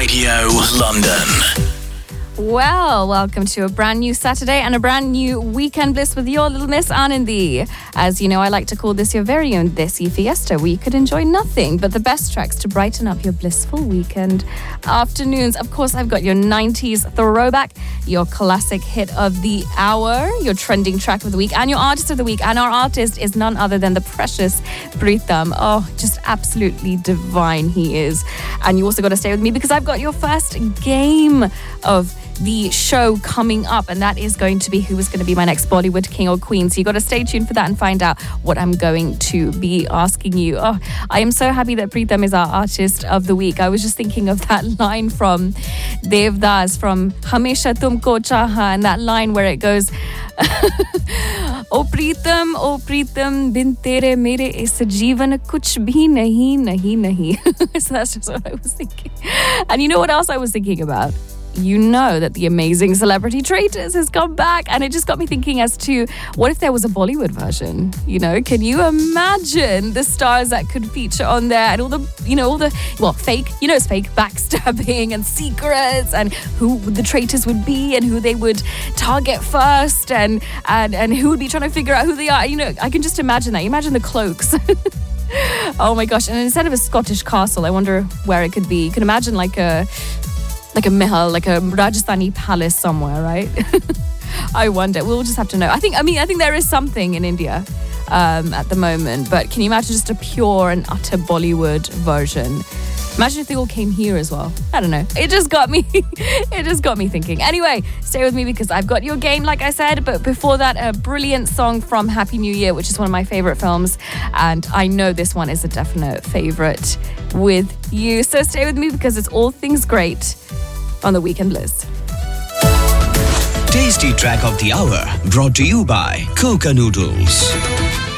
Radio London. Well, welcome to a brand new Saturday and a brand new Weekend Bliss with your little Miss Anandi. As you know, I like to call this your very own Desi Fiesta, where you could enjoy nothing but the best tracks to brighten up your blissful weekend afternoons. Of course, I've got your 90s throwback, your classic hit of the hour, your trending track of the week, and your artist of the week. And our artist is none other than the precious Pritham. Oh, just absolutely divine he is. And you also got to stay with me because I've got your first game of the show coming up, and that is going to be who is going to be my next Bollywood king or queen. So you got to stay tuned for that and find out what I'm going to be asking you. Oh, I am so happy that Pritham is our artist of the week. I was just thinking of that line from Devdas from Hamesha Tumko Chaha, and that line where it goes, O Pritham, bin tere mere is jeevan kuch bhi nahi. So that's just what I was thinking. And you know what else I was thinking about? You know that the amazing Celebrity Traitors has come back, and it just got me thinking as to what if there was a Bollywood version? You know, can you imagine the stars that could feature on there and all the fake, it's fake backstabbing and secrets and who the traitors would be and who they would target first and who would be trying to figure out who they are. You know, I can just imagine that. You imagine the cloaks. Oh my gosh. And instead of a Scottish castle, I wonder where it could be. You can imagine like a Mahal, like a Rajasthani palace somewhere, right? I wonder. We'll just have to know. I think there is something in India at the moment, but can you imagine just a pure and utter Bollywood version? Imagine if they all came here as well. I don't know. It just got me thinking. Anyway, stay with me because I've got your game, like I said. But before that, a brilliant song from Happy New Year, which is one of my favorite films. And I know this one is a definite favorite with you. So stay with me because it's all things great on the Weekend Bliss. Tasty track of the hour brought to you by Coca Noodles.